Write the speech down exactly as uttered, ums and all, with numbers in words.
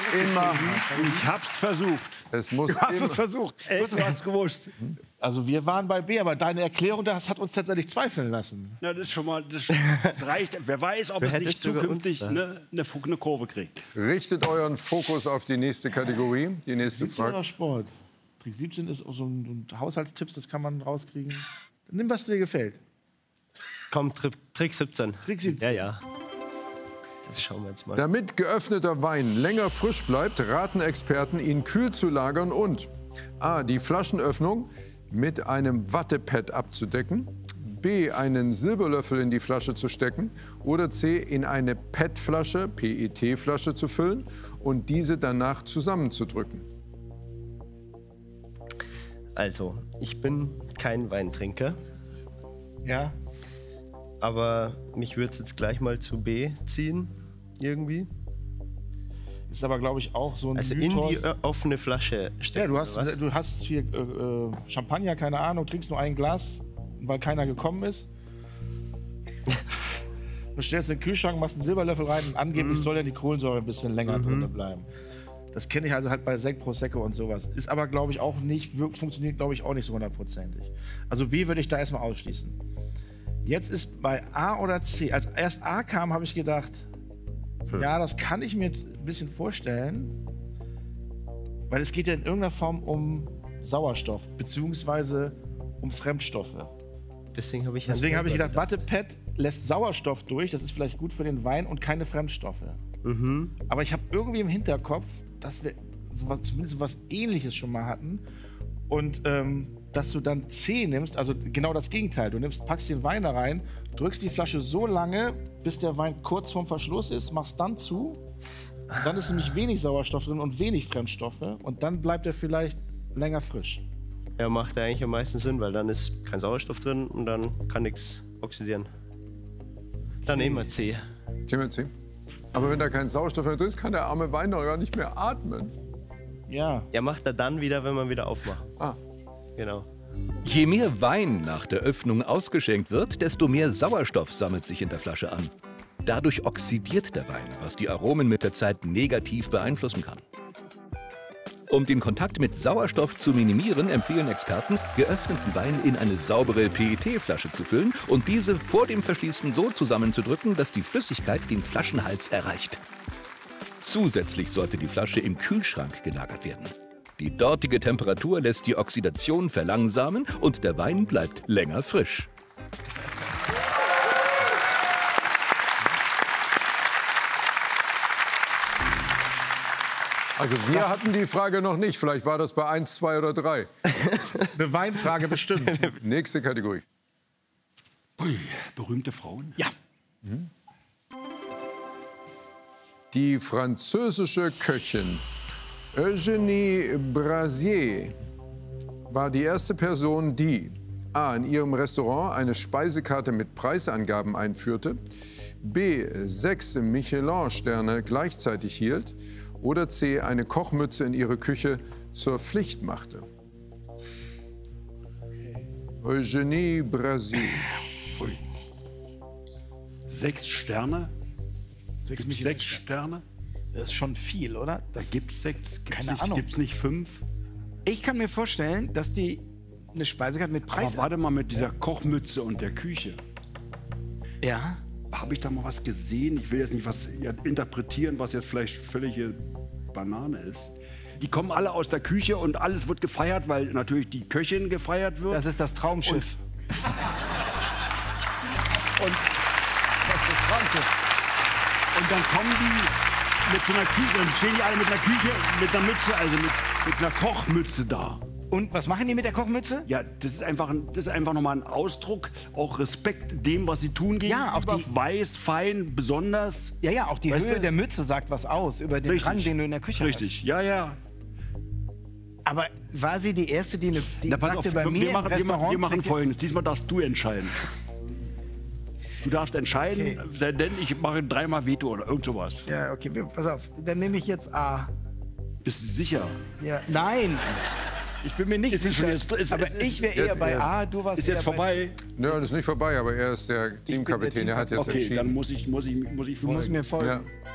immer. Ich hab's versucht. Es muss Du hast immer. es versucht. Ey, du hast gewusst. Also wir waren bei B, aber deine Erklärung, das hat uns tatsächlich zweifeln lassen. Na, das ist schon mal, das reicht. Wer weiß, ob es nicht hättest du zukünftig uns, eine, eine, eine Kurve kriegt. Richtet euren Fokus auf die nächste Kategorie. Die nächste siebzehn oder Frage. Sport? Trick siebzehn ist so ein, so ein Haushaltstipps, das kann man rauskriegen. Nimm, was dir gefällt. Komm, Tri Trick siebzehn. Trick siebzehn. Ja, ja. Das schauen wir jetzt mal. Damit geöffneter Wein länger frisch bleibt, raten Experten, ihn kühl zu lagern und a. die Flaschenöffnung mit einem Wattepad abzudecken, b. einen Silberlöffel in die Flasche zu stecken oder c. in eine P E T-Flasche, P E T-Flasche zu füllen und diese danach zusammenzudrücken. Also, ich bin kein Weintrinker, Ja. aber mich würde es jetzt gleich mal zu B ziehen, irgendwie. Ist aber, glaube ich, auch so ein Also in Mythos. die ö- offene Flasche stecken. Ja, du hast, oder was? du hast hier äh, äh, Champagner, keine Ahnung, trinkst nur ein Glas, weil keiner gekommen ist. Du stellst den Kühlschrank, machst einen Silberlöffel rein und angeblich soll ja die Kohlensäure ein bisschen länger drin bleiben. Das kenne ich also halt bei Sekt, Prosecco und sowas. Ist aber, glaube ich, auch nicht, wir- funktioniert, glaube ich, auch nicht so hundertprozentig. Also B würde ich da erstmal ausschließen. Jetzt ist bei A oder C, als erst A kam, habe ich gedacht, ja, das kann ich mir jetzt ein bisschen vorstellen, weil es geht ja in irgendeiner Form um Sauerstoff, beziehungsweise um Fremdstoffe. Deswegen habe ich, an Deswegen habe ich Silber gedacht, Wattepad lässt Sauerstoff durch, das ist vielleicht gut für den Wein und keine Fremdstoffe. Aber ich habe irgendwie im Hinterkopf, dass wir sowas, zumindest was Ähnliches schon mal hatten. Und ähm, dass du dann C nimmst, also genau das Gegenteil. Du nimmst, packst den Wein da rein, drückst die Flasche so lange, bis der Wein kurz vorm Verschluss ist, machst dann zu. Und dann ist nämlich wenig Sauerstoff drin und wenig Fremdstoffe. Und dann bleibt er vielleicht länger frisch. Ja, macht ja eigentlich am meisten Sinn, weil dann ist kein Sauerstoff drin und dann kann nichts oxidieren. Dann nehmen wir C. Thema C. Aber wenn da kein Sauerstoff mehr drin ist, kann der arme Wein doch gar nicht mehr atmen. Ja. Ja, macht er dann wieder, wenn man wieder aufmacht. Ah. Genau. Je mehr Wein nach der Öffnung ausgeschenkt wird, desto mehr Sauerstoff sammelt sich in der Flasche an. Dadurch oxidiert der Wein, was die Aromen mit der Zeit negativ beeinflussen kann. Um den Kontakt mit Sauerstoff zu minimieren, empfehlen Experten, geöffneten Wein in eine saubere P E T-Flasche zu füllen und diese vor dem Verschließen so zusammenzudrücken, dass die Flüssigkeit den Flaschenhals erreicht. Zusätzlich sollte die Flasche im Kühlschrank gelagert werden. Die dortige Temperatur lässt die Oxidation verlangsamen und der Wein bleibt länger frisch. Also wir hatten die Frage noch nicht. Vielleicht war das bei eins, zwei oder drei. Eine Weinfrage bestimmt. Nächste Kategorie. Ui, berühmte Frauen? Ja. Die französische Köchin Eugénie Brasier war die erste Person, die a. in ihrem Restaurant eine Speisekarte mit Preisangaben einführte, b. sechs Michelin-Sterne gleichzeitig hielt oder c. eine Kochmütze in ihre Küche zur Pflicht machte. Eugénie Brasier. Ui. Sechs Sterne? Sechs Gibt's sechs Sterne? Das ist schon viel, oder? Da Das, gibt's sechs. Gibt's Keine nicht, Ahnung. Gibt's nicht fünf? Ich kann mir vorstellen, dass die eine Speisekarte mit Preis Aber warte mal, mit dieser Kochmütze und der Küche. Ja. Habe ich da mal was gesehen? Ich will jetzt nicht was ja, interpretieren, was jetzt vielleicht völlige Banane ist. Die kommen alle aus der Küche und alles wird gefeiert, weil natürlich die Köchin gefeiert wird. Das ist das Traumschiff. Und, das ist das Traumschiff. Und dann kommen die mit so einer Küche, dann stehen die alle mit einer Küche, mit einer Mütze, also mit, mit einer Kochmütze da. Und was machen die mit der Kochmütze? Ja, das ist einfach, ein- das ist einfach nochmal ein Ausdruck, auch Respekt dem, was sie tun gegenüber. Ja, auch die- Weiß, fein, besonders. Ja, ja, auch die Weißt Höhe du? der Mütze sagt was aus über den Richtig. Rang, den du in der Küche Richtig, ja, ja. hast. Aber war sie die erste, die, eine, die Na, pass sagte, auf, bei wir, mir wir, im machen, wir, machen, Restaurant wir machen trinkt ihr- Folgendes. Diesmal darfst du entscheiden. Du darfst entscheiden, sei denn ich mache dreimal Veto oder irgend sowas. Ja, okay, wir- pass auf. Dann nehme ich jetzt A. Bist du sicher? Ja, nein. Ich bin mir nicht Ist es sicher. schon jetzt- ist- aber ist- ich wäre eher jetzt- bei ja. A, du warst Ist eher jetzt bei vorbei? Nö, das ist nicht vorbei, aber er ist der Teamkapitän. Er hat jetzt Okay, entschieden. dann muss ich, muss ich, muss ich Du musst folgen. mir folgen. Ja.